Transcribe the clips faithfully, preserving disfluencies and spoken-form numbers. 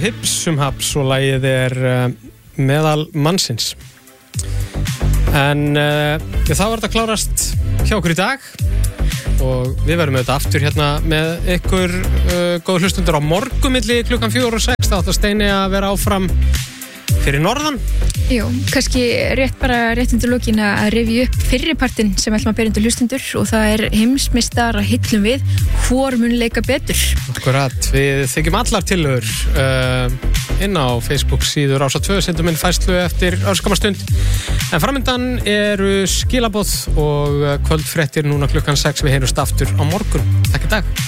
Hipsum Haps og lagið er uh, meðal mannsins. En uh, já, þá var þetta klárast hjá okkur í dag og við verðum auðvitað aftur hérna með ykkur uh, góð hlustundur á morgun milli klukkan fjögur og sex. Það átt að Steini að vera áfram fyrir norðan. Jú, kannski rétt bara rétt undir lokin að rifja upp fyrripartinn sem ætlum að bera undir hlustundur og það er heimsmeistara hillum við hvor mun leika betur. Akkurat, við þykjum allar tillögur uh, inn á Facebook síður Rásar tvö, sendum inn færslu eftir örskamma stund. En framundan eru skilaboð og kvöldfréttir núna klukkan sex. Við heyrumst aftur á morgun. Takk í dag.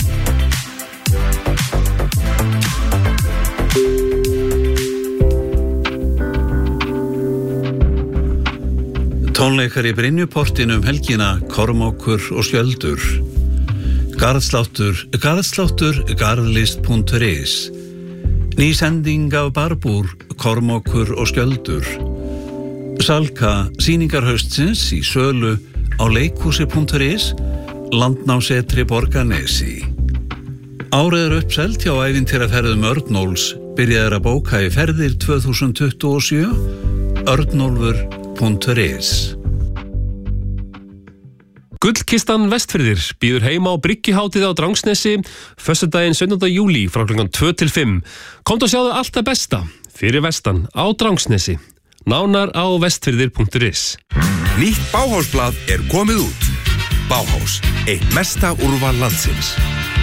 Tónleikar í Brynjuportinu um helgina, Kormákur og Skjöldur. Garðsláttur, garðsláttur, garðlist punktur is. Ný sending af Barbúr, Kormákur og Skjöldur. Salka, sýningarhaustsins í sölu á leikhúsi punktur is, Landnámsetri Borgarnesi. Árið er uppselt hjá ævintýraferðum Örnólfs, byrjaðir að bóka í ferðir tvö þúsund tuttugu og sjö, örnólfur punktur is. Gullkistan Vestfirðir býður heima á Bryggjuhátíð á Drangsnesi föstudaginn sautjánda júlí frá klukkan tvö til fimm. Komdu og sjáðu allt það besta fyrir vestan á Drangsnesi. Nánar á vestfirðir punktur is. Nýtt Bauhausblað er komið út. Bauhaus, eitt mesta úrval landsins.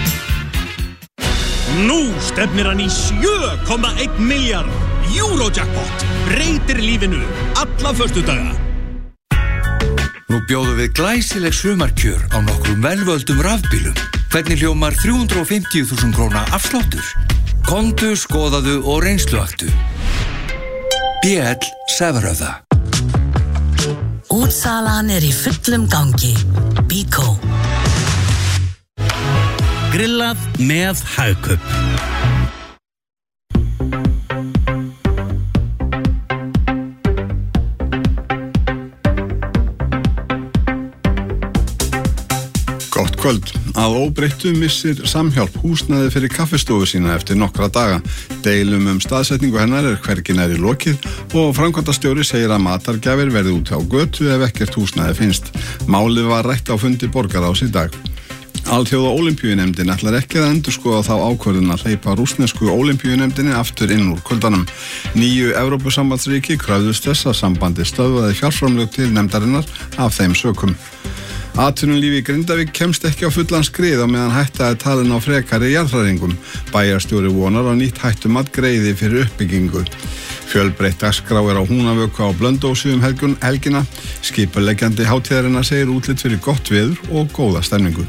Nú stefnir hann í sjö komma einn milljarð. Eurojackpot breytir lífinu alla föstudaga. Nú bjóðum við glæsileg sumarkjör á nokkrum velvöldum rafbílum. Hvernig hljómar þrjú hundruð og fimmtíu þúsund króna afsláttur? Komdu, skoðaðu og reynsluaktu. B L Severöða. Útsalan er í fullum gangi. Bíkó. Grillað með Hagkaup. Gott kvöld. Að óbreyttu missir Samhjálp húsnæði fyrir kaffistofu sína eftir nokkra daga. Deilum um staðsetningu hennar er hvergi nærri lokið og framkvæmdastjóri segir að matargjafir verði út á götu ef ekkert húsnæði finnst. Málið var rætt á fundi borgarráðs í dag. Alþjóða Ólympíunefndin ætlar ekki að endurskoða þá ákvörðun að hleypa rússnesku Ólympíunefndinni aftur inn úr kuldanum. Níu Evrópusambandsríki kröfðust þess að sambandi stöðvaði fjárframlög til nefndarinnar af þeim sökum. Atvinnulífi í Grindavík kemst ekki á fullan skrið á meðan hætta er talin á frekari jarðhræringum. Bæjarstjóri vonar á nýtt hættumat greiði fyrir uppbyggingu. Fjölbreytt dagskrá er á Húnavöku á Blönduósi um helgina. Skipuleggjandi hátíðarinnar segir útlit fyrir gott veður og góða stemningu.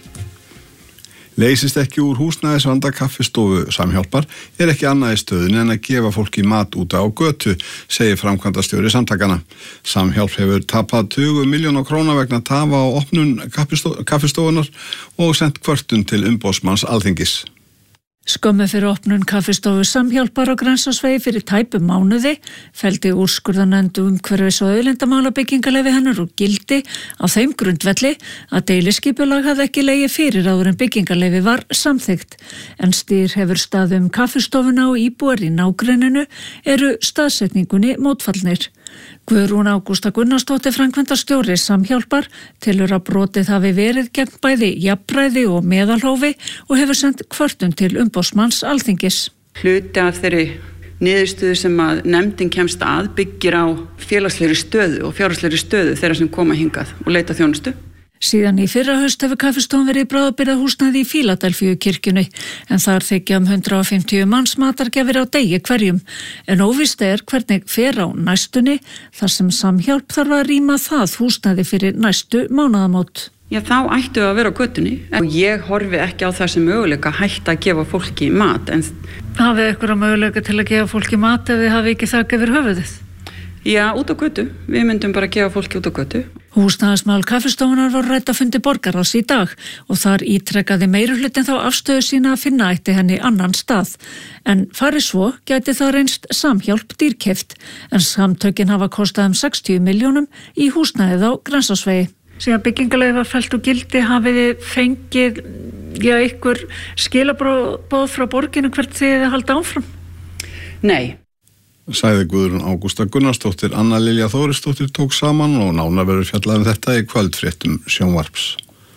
Leysist ekki úr húsnæðisvanda kaffistofu Samhjálpar er ekki annað í stöðunni en að gefa fólki mat úti á götu, segir framkvæmdastjóri samtakana. Samhjálp hefur tapað tugi milljóna króna vegna tafa á opnun kaffistofunar og sendt kvörtun til umboðsmanns Alþingis. Skömmu fyrir opnun kaffistofu Samhjálpar á Grensásvegi fyrir tæpum mánuði felldi úrskurðarnefnd umhverfis- og auðlindamála byggingarleyfi hennar úr gildi á þeim grundvelli að deiliskipulag hafði ekki legið fyrir áður en byggingarleyfi var samþykkt. En styr hefur staðið um kaffistofuna og íbúar í nágrenninu eru staðsetningunni mótfallnir. Guðrún Ágústa Gunnarsdóttir framkvæmdastjóri Samhjálpar telur að brotið hafi verið gegn bæði jafnræði og meðalhófi og hefur sendt kvörtun til umboðsmanns Alþingis. Hluti af þeirri niðurstöðu sem að nefndin kemst að byggir á félagslegri stöðu og fjárhagslegri stöðu þeirra sem koma hingað og leita þjónustu. Síðan í fyrra haust hefur kaffistofan verið í bráðabirgðahúsnæði í Fíladelfíu kirkjunni en þar þykja um hundrað og fimmtíu manns matargjafir á degi hverjum. En óvíst er hvernig fer á næstunni þar sem Samhjálp þarf að rýma það húsnæði fyrir næstu mánaðamót. Já, þá ættu að vera á götunni og ég horfi ekki á það sem möguleika hætta að gefa fólki mat. En... Hafið ykkur að möguleika til að gefa fólki mat ef þið hafi ekki þakka yfir höfuðið? Já, út á götu. Við myndum bara gefa fólki út á götu. Húsnæðismál kaffistofunar var rædd á fundi borgarráðs í dag og þar ítrekkaði meirihlutin þá afstöðu sína að finna ætti henni annan stað. En fari svo gæti það reynst Samhjálp dýrkeypt en samtökin hafa kostað um sextíu milljónum í húsnæðið á Grensásvegi. Síðan byggingalegi var fellt úr gildi, hafið þið fengið já, ykkur skilabóð frá borginu hvert þið halda áfram? Nei. Sagði Guðrún Ágústa Gunnarsdóttir. Anna Lilja Þórisdóttir tók saman og nánar verður fjallað um þetta í kvöldfréttum sjónvarps.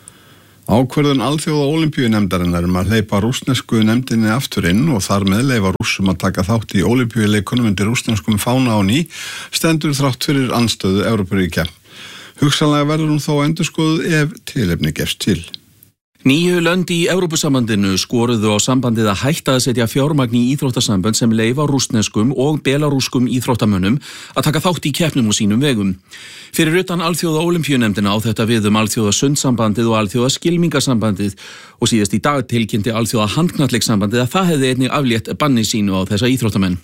Ákvörðun Alþjóða Ólympíunefndarinnar um að hleypa rússnesku nefndinni aftur inn og þar með leyfa Rússum að taka þátt í Ólympíuleikunum undir rússneskum fána á ný stendur þrátt fyrir andstöðu Evrópuríkja. Hugsanlega verður hún þó endurskoðuð ef tilefni gefst til. Níu lönd í Evrópusambandinu skoruðu á sambandið að hætta að setja fjármagn í íþróttasambönd sem leyfa rússneskum og belarúskum íþróttamönnum að taka þátt í keppnum og sínum vegum. Fyrir utan Alþjóða Ólympíunefndina á þetta við um Alþjóða sundsambandið og Alþjóða skylmingasambandið og síðast í dag tilkynnti Alþjóða handknattleikssambandið að það hefði einnig aflétt banni sínu á þessa íþróttamenn.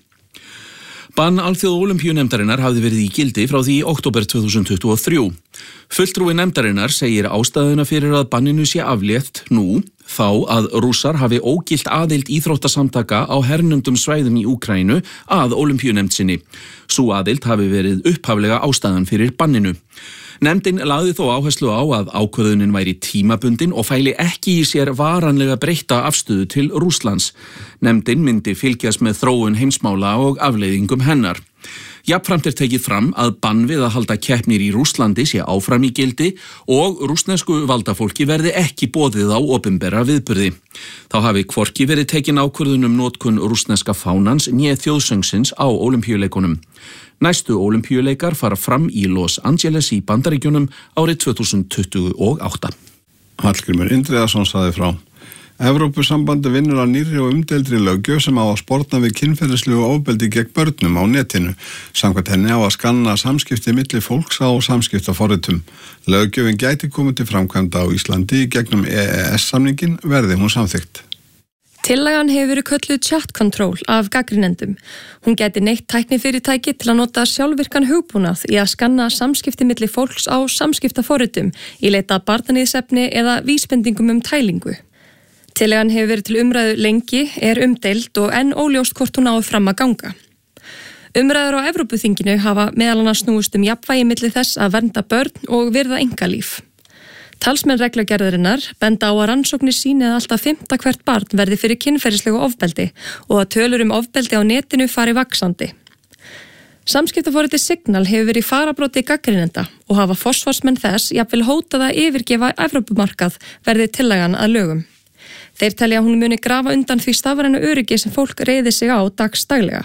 Bann Alþjóða Ólympíunefndarinnar hafði verið í gildi frá því í október tvö þúsund tuttugu og þrjú. Fulltrúi nefndarinnar segir ástæðuna fyrir að banninu sé aflétt nú þá að Rússar hafi ógilt aðild íþróttasamtaka á hernumdum svæðum í Úkraínu að Ólympíunefnd sinni. Sú aðild hafi verið upphaflega ástæðan fyrir banninu. Nefndin lagði þó áherslu á að ákvörðunin væri tímabundin og fæli ekki í sér varanlega breytta afstöðu til Rússlands. Nefndin myndi fylgjast með þróun heimsmála og afleiðingum hennar. Jafnframt er tekið fram að bann við að halda keppnir í Rússlandi sé áfram í gildi og rússnesku valdafólki verði ekki boðið á opinbera viðburði. Þá hafi hvorki verið tekin ákvörðun um notkun rússneska fánans né þjóðsöngsins á Ólympíuleikunum. Næstu Ólympíuleikar fara fram í Los Angeles í Bandaríkjunum árið tvö þúsund tuttugu og átta. Hallgrímur Indriðason sagði frá. Evrópusambandi vinnur að nýrri og umdeildri löggjöf sem á að sporna við kynferðislegu ofbeldi gegn börnum á netinu. Samkvæmt henni á að skanna samskipti milli fólks á samskiptaforritum. Löggjöfin gæti komið til framkvæmda á Íslandi gegnum E E S-samningin verði hún samþykkt. Tillagan hefur verið kölluð chat control af gagnrýnendum. Hún gæti neytt tæknifyrirtæki til að nota sjálfvirkan hugbúnað í að skanna samskipti milli fólks á samskiptaforritum í leita barnaníðsefni eða vísbendingum um tælingu. Tillagan hefur verið til umræðu lengi, er umdeild og enn óljóst hvort hún áður fram að ganga. Umræður á Evrópuþinginu hafa meðal annars snúist um jafnvægi milli þess að vernda börn og virða einkalíf. Talsmenn reglugerðarinnar benda á að rannsóknir sýni að alltaf fimmta hvert barn verði fyrir kynferðislegu ofbeldi og að tölur um ofbeldi á netinu fari vaxandi. Samskiptaforritið Signal hefur verið í farabróti gagnrýnenda og hafa forsvarsmenn þess jafnvel hótað að yfirgefa Evrópumarkað verði tillagan að lögum. Þeir telja að hún muni grafa undan því stafrænu öryggi sem fólk reiði sig á dagsdaglega.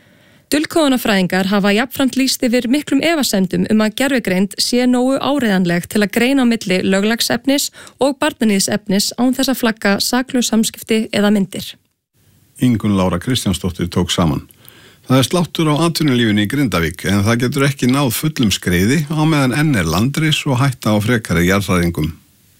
Dulkóðunarfræðingar hafa jafnframt lýst yfir miklum efasemdum um að gervigreind sé nógu áreiðanleg til að greina á milli löglagsefnis og barnaníðsefnis án þess að flagga saklaus samskipti eða myndir. Ingunn Lára Kristjánsdóttir tók saman. Það er sláttur á atvinnulífinu í Grindavík en það getur ekki náð fullum skreiði á meðan enn er landris og hætta á frekari jarðhræringum.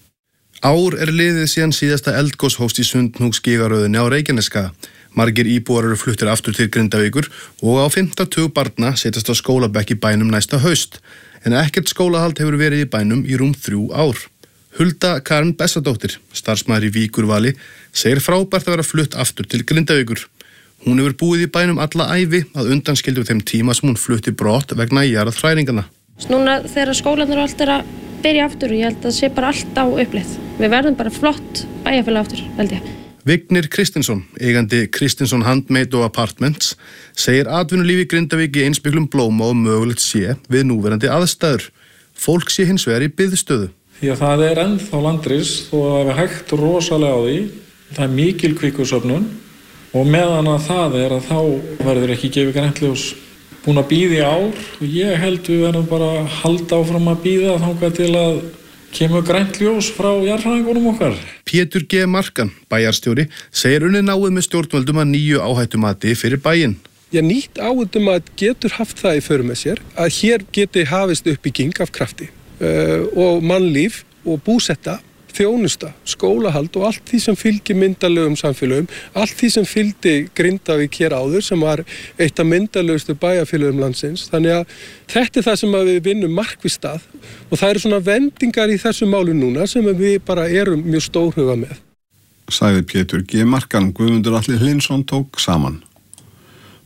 Ár er liðið síðan síðasta eldgos hófst í Sundhnúksgígaröðinni á Reykjaneskaga. Margir íbúar eru fluttir aftur til Grindavíkur og á fimmta tug barna setjast á skólabekk í bænum næsta haust, en ekkert skólahald hefur verið í bænum í rúm þrjú ár. Hulda Karen Bessadóttir, starfsmaður í Víkurvali, segir frábært að vera flutt aftur til Grindavíkur. Hún hefur búið í bænum alla ævi að undanskildu þeim tíma sem hún flutti brott vegna jarðhræringanna. Núna þegar skólanir og allt er að byrja aftur og ég held að það sé bara allt á uppleið. Við verðum bara flott bæjarfélag aftur, held ég. Vignir Kristinsson, eigandi Kristinsson Handmade og Apartments, segir atvinnulífi í Grindavík í eins miklum blóma og mögulegt sé við núverandi aðstæður. Fólk sé hins vegar í biðstöðu. Því að það er ennþá landris og það er hægt rosalega á því. Það er mikil kvikkusöfnun og meðan að það er að þá verður ekki gefið grænt ljós. Búin að bíða í ár og ég held við verðum bara að halda áfram að bíða þangað til að kemur grænt ljós frá jarðhræringunum okkar. Pétur G. Markan, bæjarstjóri, segir unnið náið með stjórnvöldum að nýju áhættumati fyrir bæinn. Já, nýtt áhættumat getur haft það í för með sér að hér geti hafist uppbygging af krafti uh, og mannlíf og búsetta, þjónusta, skólahald og allt því sem fylgir myndalögum samfélögum, allt því sem fylgdi Grindavík hér áður sem var eitt af myndalögustu bæjarfélögum landsins. Þannig að þetta er það sem við vinnum markvisst að og það eru svona vendingar í þessu málu núna sem við bara erum mjög stórhuga með. Sagði Pétur G. Markan, Guðmundur Atli Hlinsson tók saman.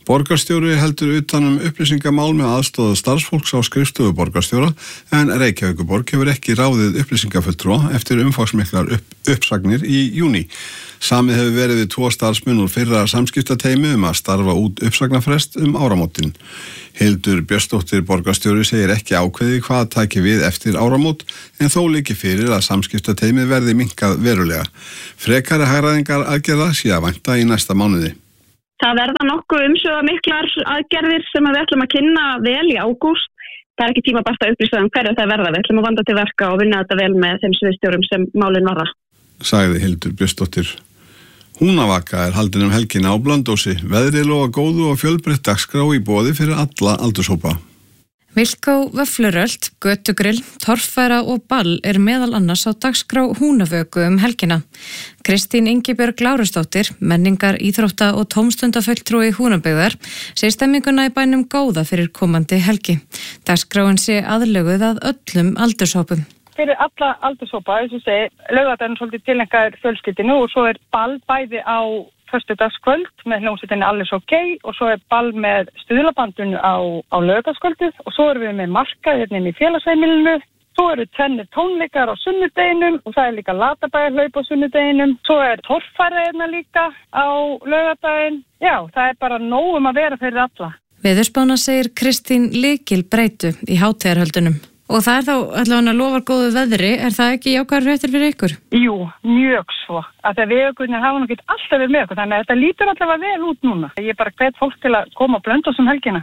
Borgarstjóri heldur utanum upplýsingamál með aðstoð starfsfólks á skrifstofu borgarstjóra en Reykjavíkurborg hefur ekki ráðið upplýsingafulltrúa eftir umfangsmiklar upp, uppsagnir í júní. Samið hefur verið við tvo starfsmenn úr fyrra samskiptateymi um að starfa út uppsagnarfrest um áramótin. Hildur Björnsdóttir borgarstjóri segir ekki ákveði hvað taki við eftir áramót en þó liggi fyrir að samskiptateymið verði minnkað verulega. Frekari hagræðingar aðgerða sé að vænta í næsta mánuði. Það verða nokkuð umsvifamiklar aðgerðir sem við ætlum að kynna vel í ágúst. Það er ekki tímabært að upplýsa um hverju það verða. Við ætlum að vanda til verka og vinna þetta vel með þeim sviðsstjórum sem málin varða. Sagði Hildur Björnsdóttir. Húnavaka er haldin um helgina á Blönduósi. Veðrið lofa góðu og fjölbreytt dagskrá í boði fyrir alla aldurshópa. Vilkó, vöffluröld, götugrill, torffæra og ball er meðal annars á dagskrá Húnavöku um helgina. Kristín Ingibjörg Lárusdóttir, menningar, íþrótta og tómstundafulltrúi Húnabyggðar, segir stemminguna í bænum góða fyrir komandi helgi. Dagskráin sé aðlöguð að öllum aldurshópum. Fyrir alla aldurshópa, eins og segi, laugardagurinn svolítið tilengaður fjölskyldinu og svo er ball bæði á föstudagskvöld með hljómsveitinni Alles OK og svo er ball með stuðlabandinu á, á laugardagskvöldið og svo erum við með markað hérna inn í félagsheimilinu. Svo eru tvennir tónleikar á sunnudeginum og það er líka latabæjarhlaup á sunnudeginum. Svo er torffæra hérna líka á laugardaginn. Já, það er bara nóg um að vera fyrir alla. Veðurspána segir Kristín lykil breytu í hátíðarhöldunum. Og það er þá allavega lofar góðu veðri, er það ekki jákvæðar fréttir fyrir ykkur? Jú, mjög svo. Að það veðurgunnir hafa nú ekki alltaf verið með okkur, þannig að þetta lítur allavega vel út núna. Ég er bara hvet fólk til að koma á Blönduós um helgina.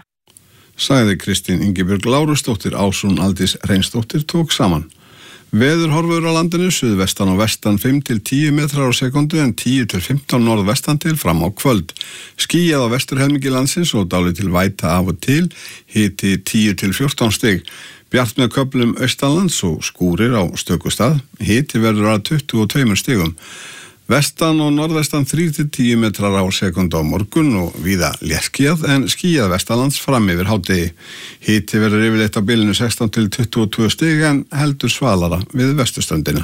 Sagði Kristín Ingibjörg Lárusdóttir, Ásrún Aldís Reynsdóttir tók saman. Veðurhorfur á landinu, suðvestan og vestan fimm til tíu metrar á sekundu en tíu til fimmtán norðvestan til fram á kvöld. Skýjað á vesturhelmingi landsins og dálítil væta af og til, hiti tíu til fjórtán stig. Bjart með köflum austanlands og skúrir á stökustað, hiti verður að tuttugu og tveimur stigum. Vestan og norðvestan þrír til tíu metrar á sekundu á morgun og víða léttskýjað en skýjað vestanlands fram yfir hádegi. Hiti verður yfirleitt á bilinu sextán til tuttugu og tvö stig en heldur svalara við vesturströndina.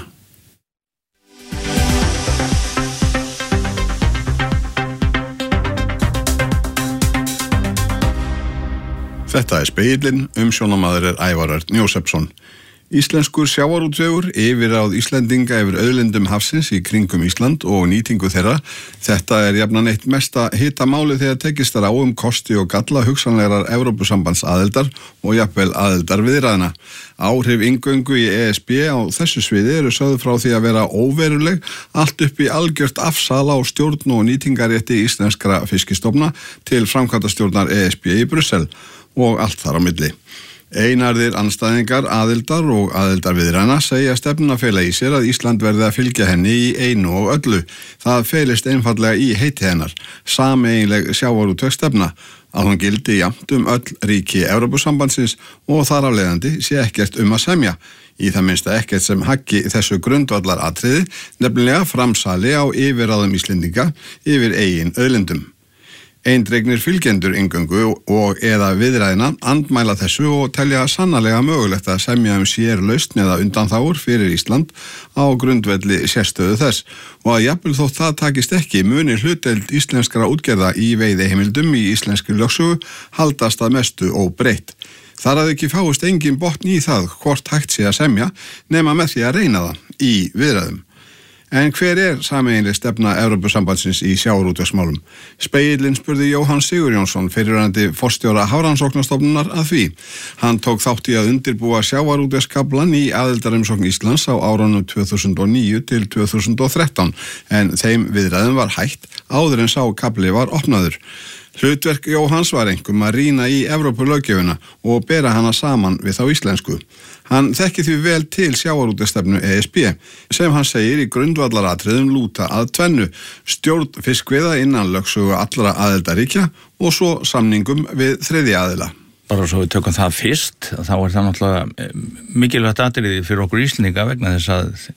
Þetta er Spegillinn, umsjónamaður er Ævar Örn Jósepsson. Íslenskur sjávarútvegur, yfirráð Íslendinga yfir auðlindum hafsins í kringum Ísland og nýtingu þeirra. Þetta er jafnan eitt mesta hitamáli þegar tekist þar á um kosti og galla hugsanlegar Evrópusambandsaðildar og jafnvel aðildar viðræðna. Áhrif inngöngu í E S B á þessu sviði eru sögð frá því að vera óveruleg, allt upp í algjört afsala á stjórn og nýtingarétti íslenskra fiskistofna til framkvæmdastjórnar E S B í Brussel og allt þar á milli. Einarðir andstæðingar aðildar og aðildar viðræðna segja stefnuna fela í sér að Ísland verði að fylgja henni í einu og öllu. Það felist einfallega í heiti hennar, sameiginleg sjávarútvegsstefna, að hún gildi jafnt um öll ríki Evrópusambandsins og þar af leiðandi sé ekkert um að semja. Í það minnsta ekkert sem haggi þessu grundvallar atriði, nefnilega framsali á yfirráðum Íslendinga yfir eigin auðlindum. Eindregnir fylgjendur inngöngu og eða viðræðina andmæla þessu og telja sannarlega mögulegt að semja um sér lausn eða undanþágur fyrir Ísland á grundvelli sérstöðu þess og að jafnvel þótt það takist ekki muni hlutdeild íslenskra útgerða í veiðiheimildum í íslenskri lögsögu haldast að mestu óbreytt. Þar að ekki fáist engin botn í það hvort hægt sé að semja nema með því að reyna það í viðræðum. En hver er sameiginleg stefna Evrópusambandsins í sjávarútvegsmálum? Spegillinn spurði Jóhann Sigurjónsson, fyrrverandi forstjóra Hafrannsóknastofnunar að því. Hann tók þátt í að undirbúa sjávarútvegskaflann í aðildarumsókn Íslands á árunum tvö þúsund og níu til tvö þúsund og þrettán, en þeim viðræðum var hætt áður en sá kafli var opnaður. Hlutverk Jóhanns var einkum að rýna í Evrópulöggjöfina og bera hana saman við þá íslensku. Hann þekki því vel til sjávarútvegsstefnu E S B sem hann segir í grundvallaratriðum lúta að tvennu, stjórn fiskveiða innan lögsögu allra aðildaríkja og svo samningum við þriðja aðila. Bara svo við tökum það fyrst, þá er það náttúrulega mikilvægt atriði fyrir okkur Íslendinga vegna þess að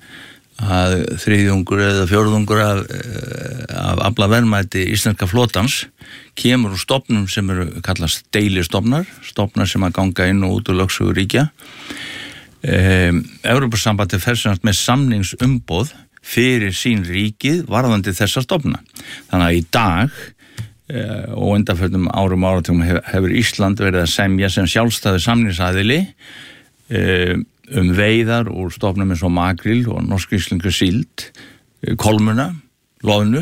að þriðjungur eða fjórðungur af, af aflaverðmæti íslenska flotans kemur úr stofnum sem eru kallast deilistofnar, stofnar sem að ganga inn og út úr lögsögu ríkja. Um, Evrópusambandið fer sem sagt með samningsumboð fyrir sín ríkið varðandi þessa stofna. Þannig að í dag og undanförnum árum og áratugum hefur Ísland verið að semja sem sjálfstæður samningsaðili um veiðar úr stofnum eins og makril og norsk-íslensku síld, kolmuna, loðnu,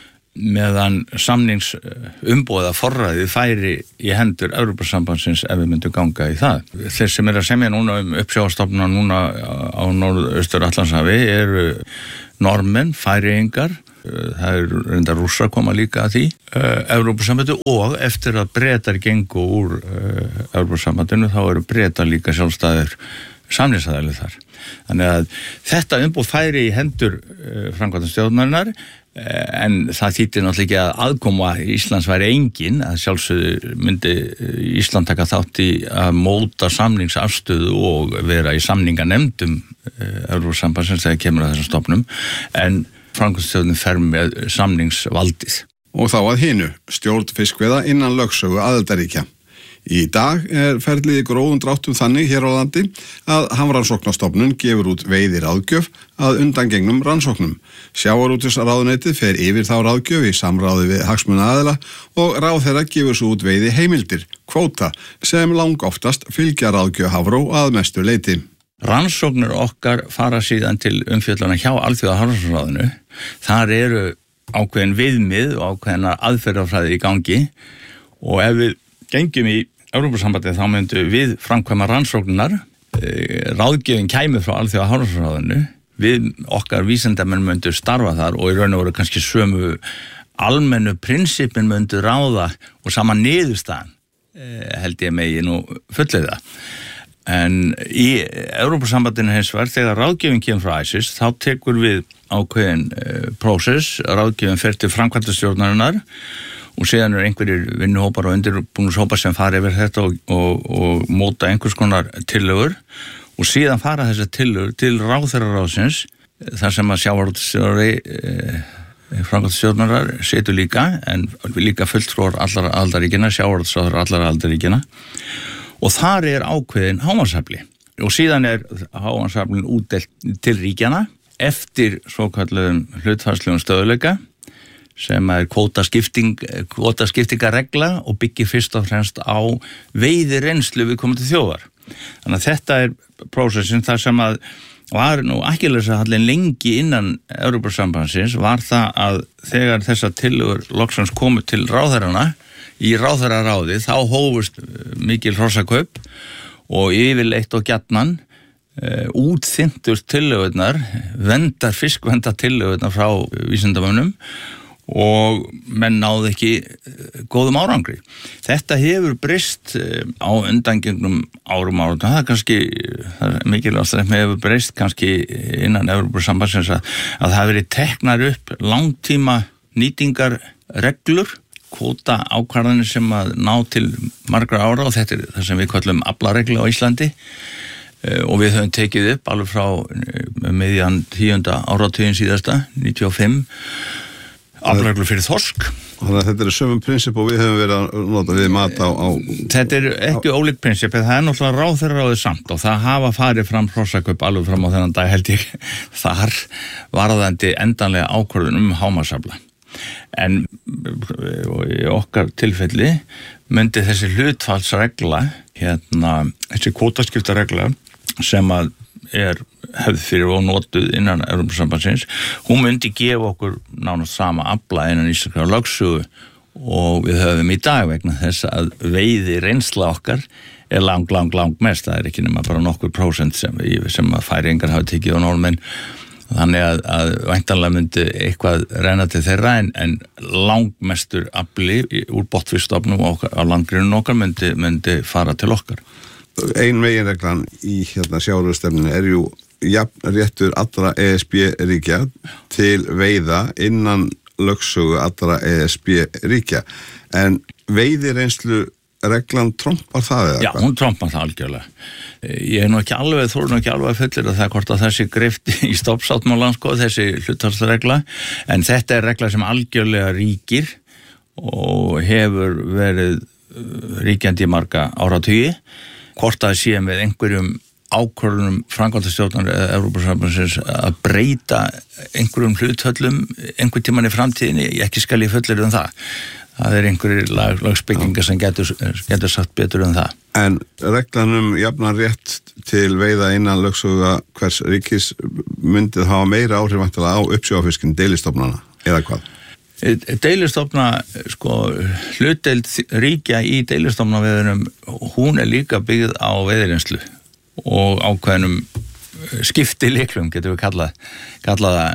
meðan samningsumboða forræðið færi í hendur Evrópusambandsins ef við myndum ganga í það. Þeir sem er að semja núna um uppsjávarstofnana núna á Norðaustur-Atlantshafi eru Normenn, Færeyingar, það eru reyndar Rússar koma líka að því, Evrópusambandið og eftir að Bretar gengu úr Evrópusambandinu þá eru Bretar líka sjálfstæðir samningsaðili þar. Þannig að þetta umboð færi í hendur framkvæmdastjórnarinnar en það þýddi náttúrulega ekki að aðkoma Íslands væri engin, að sjálfsögðu myndi Ísland taka þátt í að móta samningsafstöðu og vera í samninganefndum Evrópusambandsins þegar kemur að þessum stofnum, en framkvæmdastjórnin fer með samningsvaldið. Og þá að hinu, stjórn fiskveiða innan lögsögu aðildarríkja. Í dag er ferlið í grófum dráttum þannig hér á landi að Hafrannsóknastofnun gefur út veiði ráðgjöf að undangengnum rannsóknum. Sjávarútvegsráðuneytið fer yfir þá ráðgjöf í samráði við hagsmunaaðila og ráðherra gefur svo út veiði heimildir, kvóta, sem langoftast fylgja ráðgjöf Hafró að mestu leyti. Rannsóknir okkar fara síðan til umfjöllana hjá Alþjóða Hafrannsóknaráðinu. Þar eru ákveðin viðmið og ákveðina aðferðafræði í gangi og ef við gengjum í Evrópusambandið þá myndum við framkvæma rannsóknar, ráðgjöfin kæmi frá Alþjóða Hafrannsóknaráðinu, við okkar vísindamenn myndum starfa þar og í raun og veru kannski sömu almennu prinsipin myndum ráða og sama niðurstaðan held ég megi nú fullleiða. En í Evrópusambandinu hins vegar þegar ráðgjöfin kemur frá ICES þá tekur við ákveðin prósess, ráðgjöfin fer til framkvæmdastjórnarinnar og síðan er einhverjir vinnuhópar og undirbúningshópar sem fara yfir þetta og, og, og móta einhvers konar tillögur og síðan fara þessar tillögur til ráðherraráðsins þar sem að sjávarútvegsstjóri eh, framkvæmdastjórnarinnar situr líka en líka fulltrúar allar aðildarríkjanna, sjávarútvegsráðherrar allar aðildarríkjanna og þar er ákveðin hámarksafli og síðan er hámarksaflin útdeilt til ríkjanna eftir svokallaðum hlutfallslegum stöðugleika sem er kvótaskipting, kvótaskiptingaregla og byggir fyrst og fremst á veiði reynslu við komandi þjóðar. Þannig að þetta er prósessin þar sem að var nú akkilesarhallinn lengi innan Evrópusambandsins var það að þegar þessar tillögur loksins komu til ráðherrana í ráðherraráði þá hófust mikil hrossakaup og yfirleitt og gjarnan uh, útþyntust tillögurnar, vendar fiskvendar tillögurnar frá vísindamönnum og menn náðu ekki góðum árangri. Þetta hefur breyst á undangengnum árum árum. Það er kannski, það er mikilvægt að það hefur breyst kannski innan Evrópusambandsins að, að það hefur verið teknar upp langtíma nýtingarreglur, kvóta ákvarðanir sem að ná til margra ára og þetta er það sem við kallum aflareglu á Íslandi og við höfum tekið upp alveg frá miðjan tíunda áratuginn síðasta, níutíu og fimm aflareglur fyrir þorsk. Þannig að þetta er sömum prinsip og við höfum verið að nota við mat á... á... Þetta er ekki ólíkt prinsip, það er náttúrulega ráðherraráðið samt og það hafa farið fram hrossakaup alveg fram á þennan dag held ég þar varðandi endanlega ákvörðun um hámarksafla. En í okkar tilfelli myndi þessi hlutfallsregla, hérna, þessi kvótaskiptaregla sem að er hefð fyrir og notuð innan Evrópusambandsins, hún myndi gefa okkur nánast sama afla innan íslenskrar lögsögu og við höfum í dag vegna þess að veiði reynsla okkar er lang, lang, lang mest, það er ekki nema bara nokkur prósent sem, sem að Færeyingar hafa tekið á Norðmenn, þannig að, að væntanlega myndi eitthvað renna til þeirra en, en langmestur afli úr botnfiskstofnum á landgrunnum okkar myndi, myndi fara til okkar. Ein meginreglan í hérna sjávarútvegsstefnunni er jú jafn réttur allra E S B-ríkja til veiða innan lögsögu allra E S B-ríkja. En veiðireynslu reglan trompar það eða? Já, hún trompar það algjörlega. Ég er nú ekki alveg, þú er nú ekki alveg fullir að það hvort að þessi greift í stoppsáttmálann, sko, þessi hlutfallsregla, en þetta er regla sem algjörlega ríkir og hefur verið ríkjandi í marga áratugi. Hvort að sé með einhverjum ákvörðunum framkvæmdastjórnar eða Evrópusambandsins að breyta einhverjum hluthöllum einhver tíman í framtíðinni, ég ekki skal ég fullir um það. það er einhverjir lag, lagsbyggingar sem getur, getur sagt betur um það. En reglanum jafnan rétt til veiða innan lögsögu hvers ríkis myndið hafa meira áhrif væntanlega á uppsjávarfiskinn deilistofnana, eða hvað? Deilistofna, sko, hlutdeild ríkja í deilistofnaveðunum, hún er líka byggð á veiðireynslu og ákveðnum skiptileiklum, getum við kallað, kallaða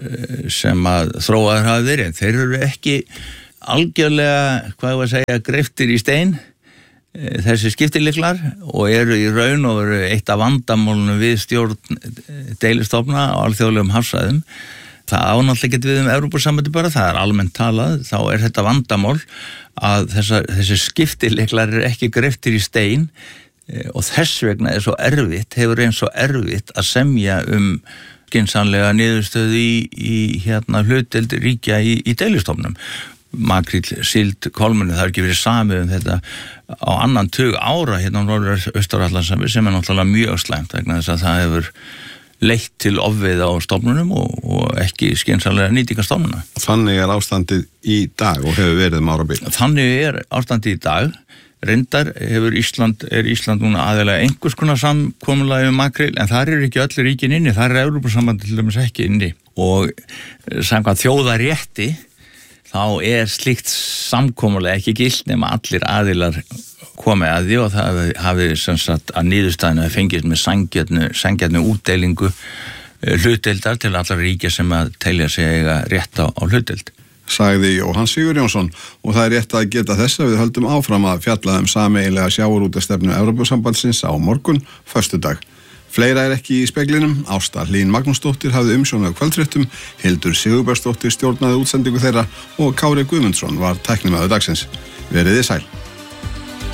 sem að þróaður hafa verið. Þeir eru ekki algjörlega, hvað ég var að segja, greiftir í stein, þessi skiptileiklar, og eru í raun og veru eitt af vandamálunum við stjórn deilistofna á alþjóðlegum hafsvæðum. Það ánáttúrulega getur við um Evrópusambandi bara, það er almennt talað, þá er þetta vandamál að þessa, þessi skiptileiklar eru ekki greiftir í stein og þess vegna er svo erfitt, hefur einn svo erfitt að semja um skynsamlega niðurstöðu í, í hérna hlutdeild ríkja í, í deilistofnum. Makríll, síld, kolmunni, það er ekki verið samið um þetta á annan tug ára hérna á Norður-Austur-Atlantshafi sem er náttúrulega mjög slæmt vegna þess að það hefur leitt til ofveiða á stofnunum og, og ekki skynsamlega nýtingastofnuna. Þannig er ástandið í dag og hefur verið um árabil. Þannig er ástandið í dag. Reyndar hefur Ísland, er Ísland núna aðeinslega einhvers konar samkomulagi um makríl, en þar eru ekki öll ríkin inni, þar er Evrópusambandið til dæmis ekki inni. Og samkvæmt þjóðarétti, þá er slíkt samkomulagi ekki gilt nema allir aðilar komið að því og það hafi sem sagt að niðurstaðinu að fengist með sanngjarnu, sanngjarnu útdeilingu hlutdeildar til allar ríkja sem að telja sig eiga rétt á, á hlutdeild. Sagði Jóhann Sigurjónsson, og það er rétt að geta þess að við höldum áfram að fjalla um sameiginlega sjávarútvegsstefnu Evrópusambandsins á morgun, föstudag. Fleira er ekki í speglinum. Ásta Hlín Magnúsdóttir hafði umsjón af kvöldfréttum, Hildur Sigurbergsdóttir stjórnaði útsendingu þeirra og Kári Guðmundsson var tæknimaður dagsins. Veriði sæl.